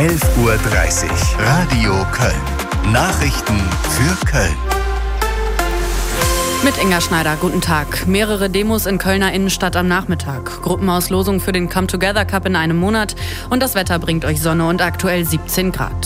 11.30 Uhr. Radio Köln. Nachrichten für Köln. Mit Inga Schneider, guten Tag. Mehrere Demos in Kölner Innenstadt am Nachmittag. Gruppenauslosung für den Come Together Cup in einem Monat. Und das Wetter bringt euch Sonne und aktuell 17 Grad.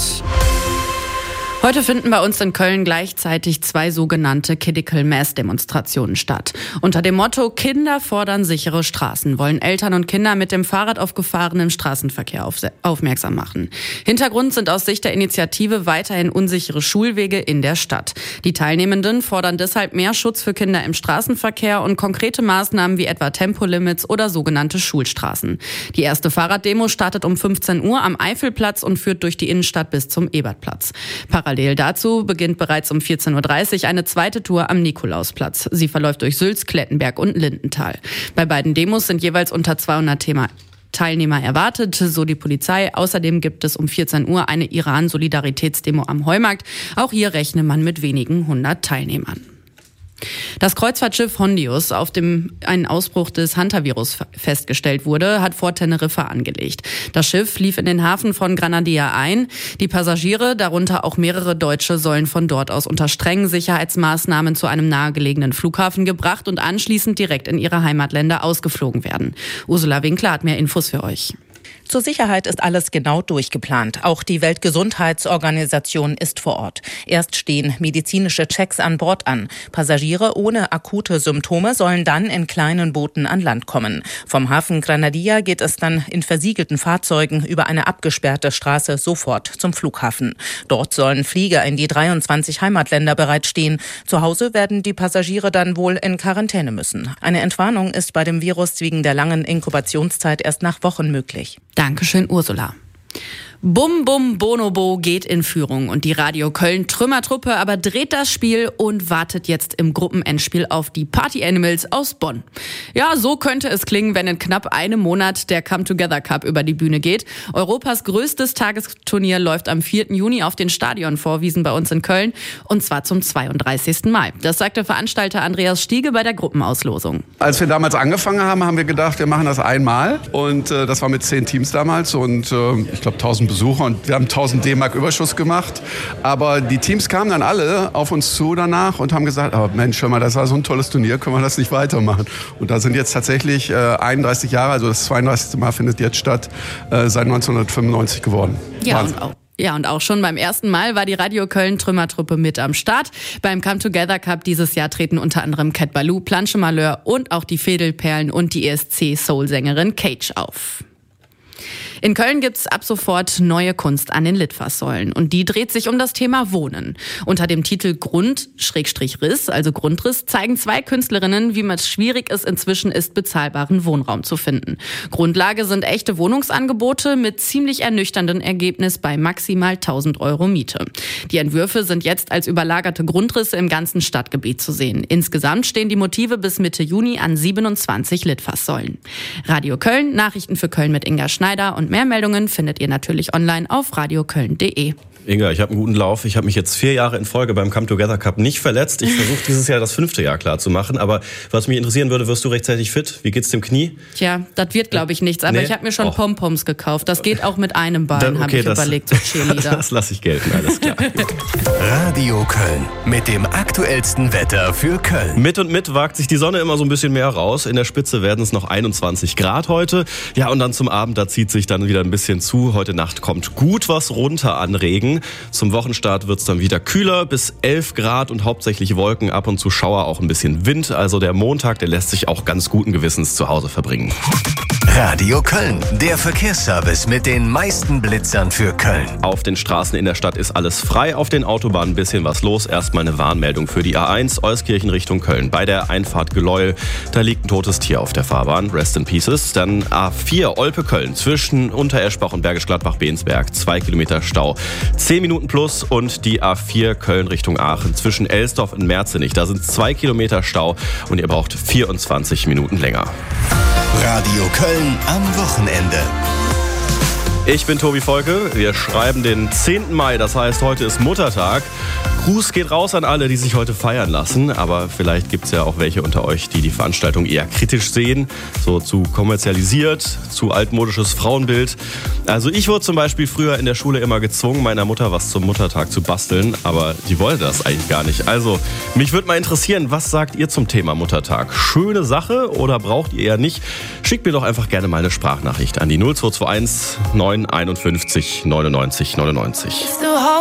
Heute finden bei uns in Köln gleichzeitig 2 sogenannte Critical Mass Demonstrationen statt. Unter dem Motto Kinder fordern sichere Straßen wollen Eltern und Kinder mit dem Fahrrad auf Gefahren im Straßenverkehr aufmerksam machen. Hintergrund sind aus Sicht der Initiative weiterhin unsichere Schulwege in der Stadt. Die Teilnehmenden fordern deshalb mehr Schutz für Kinder im Straßenverkehr und konkrete Maßnahmen wie etwa Tempolimits oder sogenannte Schulstraßen. Die erste Fahrraddemo startet um 15 Uhr am Eifelplatz und führt durch die Innenstadt bis zum Ebertplatz. Parallel dazu beginnt bereits um 14.30 Uhr eine zweite Tour am Nikolausplatz. Sie verläuft durch Sülz, Klettenberg und Lindenthal. Bei beiden Demos sind jeweils unter 200 Teilnehmer erwartet, so die Polizei. Außerdem gibt es um 14 Uhr eine Iran-Solidaritätsdemo am Heumarkt. Auch hier rechne man mit wenigen 100 Teilnehmern. Das Kreuzfahrtschiff Hondius, auf dem ein Ausbruch des Hantavirus festgestellt wurde, hat vor Teneriffa angelegt. Das Schiff lief in den Hafen von Granadilla ein. Die Passagiere, darunter auch mehrere Deutsche, sollen von dort aus unter strengen Sicherheitsmaßnahmen zu einem nahegelegenen Flughafen gebracht und anschließend direkt in ihre Heimatländer ausgeflogen werden. Ursula Winkler hat mehr Infos für euch. Zur Sicherheit ist alles genau durchgeplant. Auch die Weltgesundheitsorganisation ist vor Ort. Erst stehen medizinische Checks an Bord an. Passagiere ohne akute Symptome sollen dann in kleinen Booten an Land kommen. Vom Hafen Granadilla geht es dann in versiegelten Fahrzeugen über eine abgesperrte Straße sofort zum Flughafen. Dort sollen Flieger in die 23 Heimatländer bereitstehen. Zu Hause werden die Passagiere dann wohl in Quarantäne müssen. Eine Entwarnung ist bei dem Virus wegen der langen Inkubationszeit erst nach Wochen möglich. Dankeschön, Ursula. Bum Bum Bonobo geht in Führung und die Radio Köln Trümmertruppe aber dreht das Spiel und wartet jetzt im Gruppenendspiel auf die Party Animals aus Bonn. Ja, so könnte es klingen, wenn in knapp einem Monat der Come Together Cup über die Bühne geht. Europas größtes Tagesturnier läuft am 4. Juni auf den Stadionvorwiesen bei uns in Köln und zwar zum 32. Mal. Das sagte Veranstalter Andreas Stiege bei der Gruppenauslosung. Als wir damals angefangen haben, haben wir gedacht, wir machen das einmal und das war mit 10 Teams damals und ich glaube 1000 Besucher und wir haben 1000 D-Mark Überschuss gemacht. Aber die Teams kamen dann alle auf uns zu danach und haben gesagt, oh Mensch, hör mal, das war so ein tolles Turnier, können wir das nicht weitermachen? Und da sind jetzt tatsächlich 31 Jahre, also das 32. Mal findet jetzt statt, seit 1995 geworden. Ja, und auch schon beim ersten Mal war die Radio Köln Trümmertruppe mit am Start. Beim Come Together Cup dieses Jahr treten unter anderem Cat Ballou, Planche Malheur und auch die Fädelperlen und die ESC-Soul-Sängerin Cage auf. In Köln gibt's ab sofort neue Kunst an den Litfaßsäulen und die dreht sich um das Thema Wohnen. Unter dem Titel Grund-Riss, also Grundriss, zeigen 2 Künstlerinnen, wie es schwierig es inzwischen ist, bezahlbaren Wohnraum zu finden. Grundlage sind echte Wohnungsangebote mit ziemlich ernüchterndem Ergebnis bei maximal 1.000 € Miete. Die Entwürfe sind jetzt als überlagerte Grundrisse im ganzen Stadtgebiet zu sehen. Insgesamt stehen die Motive bis Mitte Juni an 27 Litfaßsäulen. Radio Köln, Nachrichten für Köln mit Inga Schneider und mehr Meldungen findet ihr natürlich online auf radioköln.de. Inga, ich habe einen guten Lauf. Ich habe mich jetzt 4 Jahre in Folge beim Come Together Cup nicht verletzt. Ich versuche dieses Jahr das 5. Jahr klar zu machen. Aber was mich interessieren würde, wirst du rechtzeitig fit? Wie geht's dem Knie? Tja, das wird glaube ich nichts. Aber ich habe mir schon Pompoms gekauft. Das geht auch mit einem Bein, habe ich überlegt, so Cheerleader. Das lasse ich gelten, alles klar. Radio Köln mit dem aktuellsten Wetter für Köln. Mit wagt sich die Sonne immer so ein bisschen mehr raus. In der Spitze werden es noch 21 Grad heute. Ja, und dann zum Abend, da zieht sich dann wieder ein bisschen zu. Heute Nacht kommt gut was runter an Regen. Zum Wochenstart wird es dann wieder kühler, bis 11 Grad und hauptsächlich Wolken, ab und zu Schauer, auch ein bisschen Wind. Also der Montag, der lässt sich auch ganz guten Gewissens zu Hause verbringen. Radio Köln, der Verkehrsservice mit den meisten Blitzern für Köln. Auf den Straßen in der Stadt ist alles frei, auf den Autobahnen ein bisschen was los. Erstmal eine Warnmeldung für die A1 Euskirchen Richtung Köln. Bei der Einfahrt Geläul, da liegt ein totes Tier auf der Fahrbahn. Rest in Pieces. Dann A4 Olpe-Köln zwischen Untereschbach und Bergisch Gladbach-Bensberg. 2 Kilometer Stau. 10 Minuten plus und die A4 Köln Richtung Aachen zwischen Elsdorf und Merzenich. Da sind 2 Kilometer Stau und ihr braucht 24 Minuten länger. Radio Köln am Wochenende. Ich bin Tobi Volke. Wir schreiben den 10. Mai, das heißt, heute ist Muttertag. Gruß geht raus an alle, die sich heute feiern lassen. Aber vielleicht gibt es ja auch welche unter euch, die die Veranstaltung eher kritisch sehen. So zu kommerzialisiert, zu altmodisches Frauenbild. Also ich wurde zum Beispiel früher in der Schule immer gezwungen, meiner Mutter was zum Muttertag zu basteln. Aber die wollte das eigentlich gar nicht. Also mich würde mal interessieren, was sagt ihr zum Thema Muttertag? Schöne Sache oder braucht ihr eher nicht? Schickt mir doch einfach gerne mal eine Sprachnachricht an die 0221 951 99 99.